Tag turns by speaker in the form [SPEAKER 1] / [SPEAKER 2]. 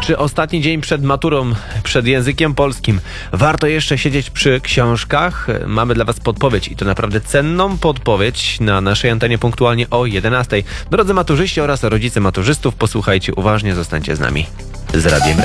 [SPEAKER 1] Czy ostatni dzień przed maturą, przed językiem polskim, warto jeszcze siedzieć przy książkach? Mamy dla Was podpowiedź i to naprawdę cenną podpowiedź na naszej antenie punktualnie o 11. Drodzy maturzyści oraz rodzice maturzystów, posłuchajcie uważnie, zostańcie z nami. Z Radiem